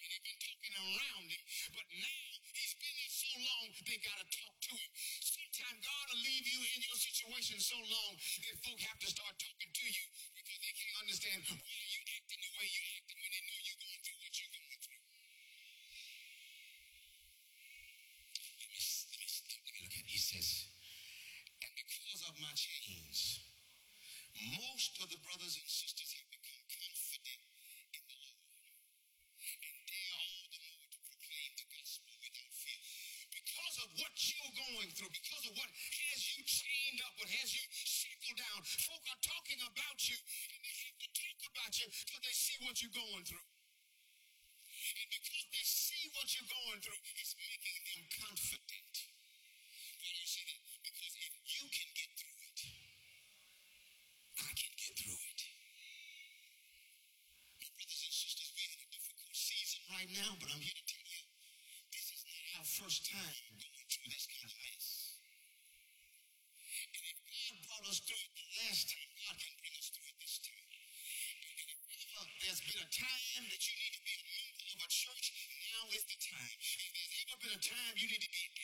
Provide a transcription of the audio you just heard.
they've been talking around him, but now he's been there so long, they got to talk to him. Sometimes God will leave you in your situation so long that folk have to start talking to you because they can't understand why you acting the way you acting when they know you're going through what you're going through. Let me look at it. He says, and because of my chains, most of the brothers and sisters have become confident in the Lord. And dare all the more to proclaim the gospel without fear. Because of what you're going through, because of what has you chained up, what has you shackled down, folk are talking about you, and they have to talk about you because they see what you're going through. And because they see what you're going through, it's making them confident. Why do you say that? Because if you can get through it, I can get through it. My brothers and sisters, we're in a difficult season right now, but I'm here to tell you, this is not our first time going through this kind of mess. And if God brought us through it the last time, God can bring us through it this time. And if there's been a time that you need to be a member of a church, now is the time. If there's ever been a time you need to be